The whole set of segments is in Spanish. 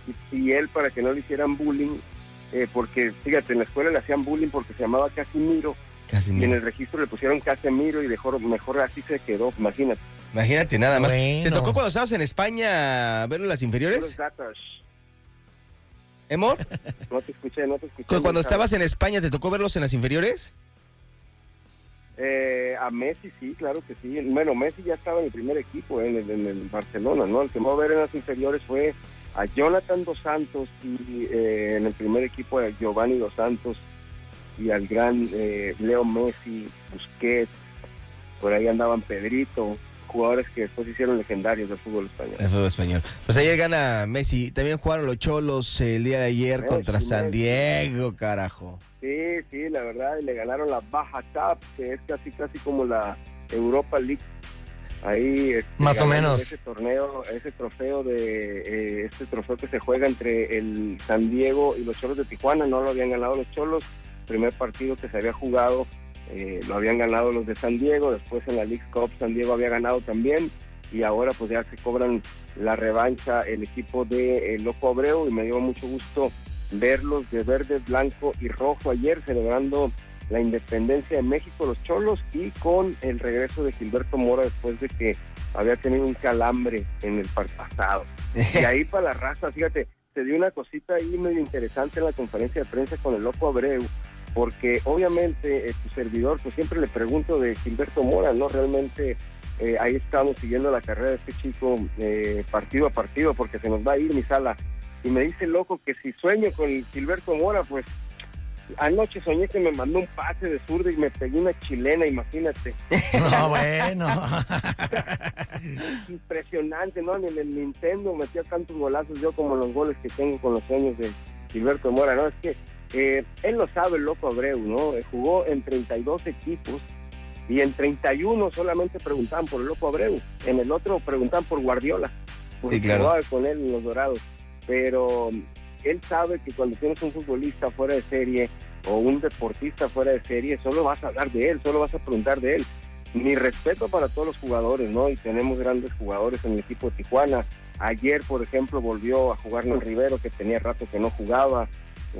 y él, para que no le hicieran bullying, porque fíjate, en la escuela le hacían bullying porque se llamaba Casimiro. Y en el registro le pusieron Casemiro y mejor así se quedó, imagínate. Imagínate nada más. Bueno. ¿Te tocó cuando estabas en España verlo en las inferiores? ¿Emor? No te escuché. Cuando estabas en España, ¿te tocó verlos en las inferiores? A Messi sí, claro que sí. Bueno, Messi ya estaba en el primer equipo, en el Barcelona, ¿no? El que me va a ver en las inferiores fue a Jonathan Dos Santos y en el primer equipo a Giovanni Dos Santos y al gran Leo Messi, Busquets, por ahí andaban Pedrito, jugadores que después hicieron legendarios del fútbol español. El fútbol español. Pues ayer gana Messi. También jugaron los Cholos el día de ayer contra San Diego, carajo. Sí, la verdad, y le ganaron la Baja Cup, que es casi como la Europa League. Ahí más o menos ese trofeo que se juega entre el San Diego y los Cholos de Tijuana. No lo habían ganado los Cholos. Primer partido que se había jugado lo habían ganado los de San Diego. Después en la League Cup San Diego había ganado también, y ahora pues ya se cobran la revancha el equipo de Loco Abreu, y me dio mucho gusto verlos de verde, blanco y rojo ayer celebrando la independencia de México, los Cholos, y con el regreso de Gilberto Mora después de que había tenido un calambre en el pasado. Y ahí para la raza, fíjate, se dio una cosita ahí medio interesante en la conferencia de prensa con el Loco Abreu, porque obviamente tu servidor, pues siempre le pregunto de Gilberto Mora, ¿no? Realmente ahí estamos siguiendo la carrera de este chico partido a partido, porque se nos va a ir mi sala. Y me dice Loco que si sueño con Gilberto Mora, pues anoche soñé que me mandó un pase de zurda y me pegué una chilena, imagínate. No, bueno. Impresionante, ¿no? En el Nintendo metía tantos golazos yo como los goles que tengo con los sueños de Gilberto Mora, ¿no? Es que él lo sabe, el Loco Abreu, ¿no? Jugó en 32 equipos y en 31 solamente preguntaban por el Loco Abreu. En el otro preguntaban por Guardiola, porque jugaba con él en los Dorados. Pero él sabe que cuando tienes un futbolista fuera de serie o un deportista fuera de serie, solo vas a hablar de él, solo vas a preguntar de él. Mi respeto para todos los jugadores, ¿no? Y tenemos grandes jugadores en el equipo de Tijuana. Ayer, por ejemplo, volvió a jugar Nel Rivero, que tenía rato que no jugaba.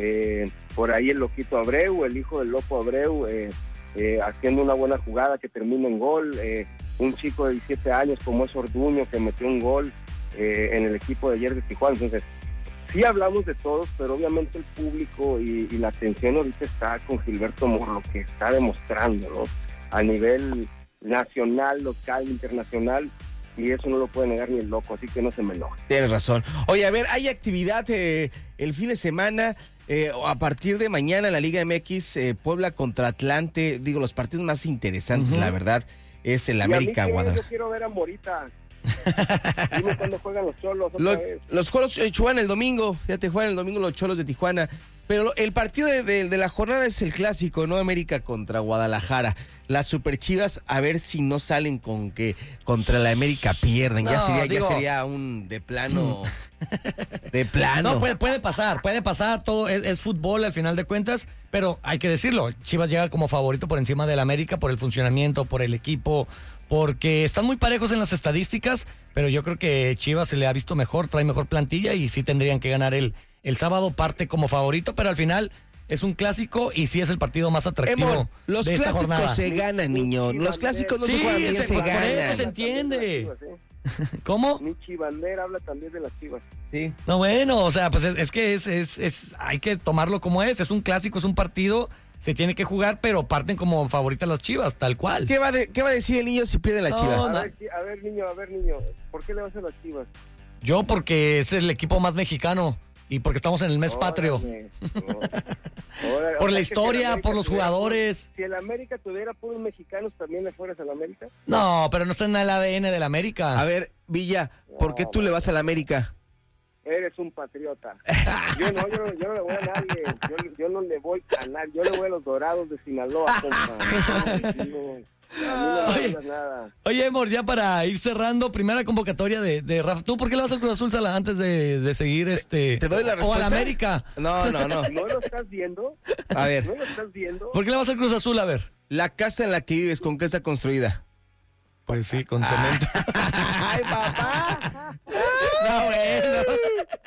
Por ahí el Loquito Abreu, el hijo del Loco Abreu, haciendo una buena jugada que termina en gol. Un chico de 17 años como es Orduño, que metió un gol en el equipo de ayer de Tijuana. Entonces, sí hablamos de todos, pero obviamente el público y la atención ahorita está con Gilberto Mora, lo que está demostrando, ¿no? A nivel nacional, local, internacional, y eso no lo puede negar ni el Loco, así que no se me enoje. Tienes razón. Oye, a ver, hay actividad el fin de semana, a partir de mañana en la Liga MX, Puebla contra Atlante. Digo, los partidos más interesantes, la verdad, es el América Guadalajara. Yo quiero ver a Morita. Dime cuándo juegan los Cholos otra vez. Los Cholos juegan el domingo, fíjate, juegan el domingo los Cholos de Tijuana. Pero el partido de la jornada es el clásico, ¿no? América contra Guadalajara. Las Superchivas, a ver si no salen con que contra la América pierden. No, ya sería un de plano. De plano. No, puede pasar. Todo es fútbol al final de cuentas. Pero hay que decirlo, Chivas llega como favorito por encima del América por el funcionamiento, por el equipo, porque están muy parejos en las estadísticas, pero yo creo que Chivas se le ha visto mejor, trae mejor plantilla y sí tendrían que ganar el sábado, parte como favorito, pero al final es un clásico y sí es el partido más atractivo de esta jornada. Los clásicos se ganan, niño. Los clásicos no se juegan bien, se ganan. Por eso se entiende. ¿Cómo? Michi Bandera habla también de las Chivas. Sí. No, bueno, o sea, pues es que hay que tomarlo como es un clásico, es un partido, se tiene que jugar, pero parten como favoritas las Chivas, tal cual. ¿Qué va a decir el niño si pierden las Chivas? A ver, niño, ¿por qué le vas a las Chivas? Yo porque es el equipo más mexicano y porque estamos en el mes patrio. Por la historia, por los jugadores. Si el América tuviera puros mexicanos, ¿también le fueras al América? No, pero no está en el ADN del América. A ver, Villa, ¿por qué tú le vas al América? Eres un patriota. Yo no le voy a nadie. Yo no le voy a nadie. Yo le voy a los Dorados de Sinaloa, compa. Oye, Emor, ya para ir cerrando, primera convocatoria de Rafa. ¿Tú por qué le vas al Cruz Azul, Sala, antes de seguir ¿Te doy la respuesta? o al América? No. ¿No lo estás viendo? A ver. ¿No lo estás viendo? ¿Por qué le vas al Cruz Azul? A ver. La casa en la que vives, ¿con qué está construida? Pues sí, con cemento. ¡Ay, papá! No, bueno.